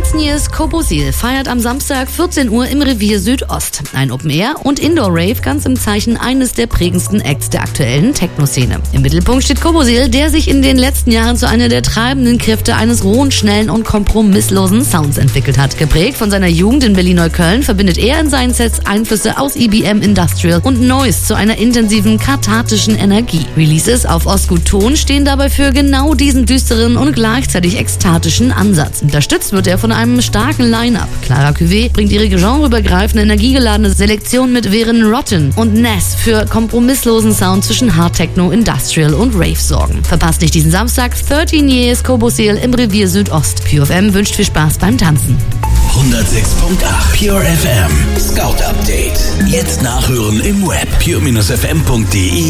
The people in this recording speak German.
13 Years Kobosil feiert am Samstag 14 Uhr im Revier Südost. Ein Open-Air- und Indoor-Rave ganz im Zeichen eines der prägendsten Acts der aktuellen Techno-Szene. Im Mittelpunkt steht Kobosil, der sich in den letzten Jahren zu einer der treibenden Kräfte eines rohen, schnellen und kompromisslosen Sounds entwickelt hat. Geprägt von seiner Jugend in Berlin-Neukölln verbindet er in seinen Sets Einflüsse aus EBM, Industrial und Noise zu einer intensiven, kathartischen Energie. Releases auf Osgood-Ton stehen dabei für genau diesen düsteren und gleichzeitig ekstatischen Ansatz. Unterstützt wird er von einem starken Line-Up. Clara Cuvée bringt ihre genreübergreifende, energiegeladene Selektion mit, während Rotten und Ness für kompromisslosen Sound zwischen Hard Techno, Industrial und Rave sorgen. Verpasst nicht diesen Samstag 13 Years Kobosil im Revier Südost. Pure FM wünscht viel Spaß beim Tanzen. 106.8 Pure FM Scout Update. Jetzt nachhören im Web pure-fm.de